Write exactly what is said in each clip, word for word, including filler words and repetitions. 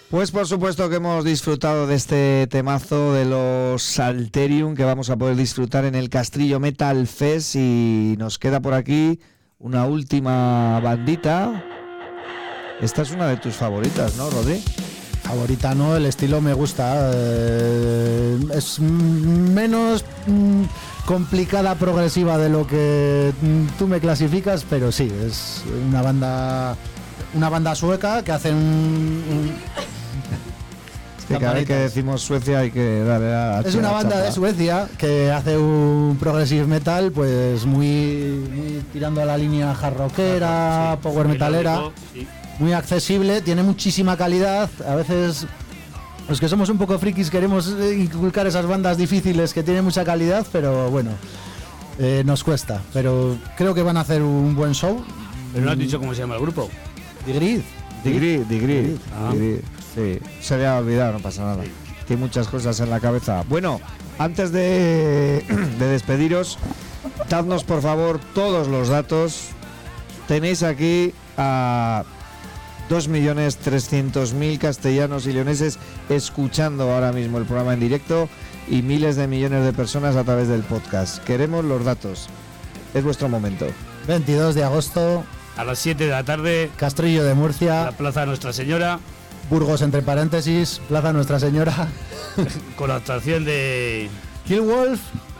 Pues por supuesto que hemos disfrutado de este temazo de los Salterium que vamos a poder disfrutar en el Castrillo Metal Fest, y nos queda por aquí una última bandita. Esta es una de tus favoritas, ¿no, Rodri? Favorita no, el estilo me gusta. Eh, es menos mm, complicada, progresiva de lo que mm, tú me clasificas, pero sí, es una banda una banda sueca que hace un... un es que cada vez que decimos Suecia hay que darle a... Es una banda de Suecia que hace un progressive metal pues muy, muy tirando a la línea hard rockera, sí, power metalera. Sí. Muy accesible, tiene muchísima calidad. A veces los que somos un poco frikis queremos inculcar esas bandas difíciles que tienen mucha calidad, pero bueno, eh, nos cuesta. Pero creo que van a hacer un buen show. Pero no has dicho cómo se llama el grupo. Digrid. Digrid, Digrid. Ah. Sí, se había olvidado, no pasa nada. Sí. Tiene muchas cosas en la cabeza. Bueno, antes de, de despediros, dadnos por favor todos los datos. Tenéis aquí a dos millones trescientos mil castellanos y leoneses escuchando ahora mismo el programa en directo y miles de millones de personas a través del podcast. Queremos los datos. Es vuestro momento. veintidós de agosto. A las siete de la tarde. Castrillo de Murcia. La Plaza Nuestra Señora. Burgos entre paréntesis. Plaza Nuestra Señora. Con la actuación de... Killwolf.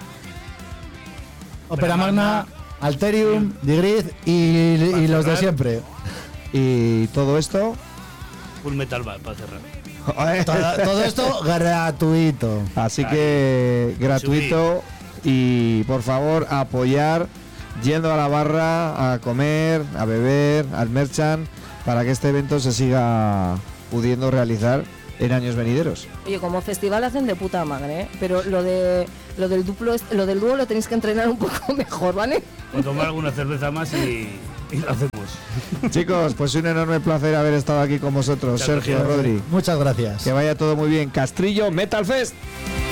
Ópera Magna. Alterium. Sí. Digrid y, y los de siempre. Y todo esto... Full Metal Bar, para cerrar. todo, todo esto gratuito. Así que gratuito. Y por favor apoyar yendo a la barra a comer, a beber, al merchant, para que este evento se siga pudiendo realizar en años venideros. Oye, como festival hacen de puta madre, ¿eh? Pero lo de lo del duplo, lo del dúo lo tenéis que entrenar un poco mejor, ¿vale? O tomar alguna cerveza más y, y lo hacemos. Chicos, pues un enorme placer haber estado aquí con vosotros. Muchas Sergio, gracias. Rodri. Muchas gracias. Que vaya todo muy bien. Castrillo Metal Fest.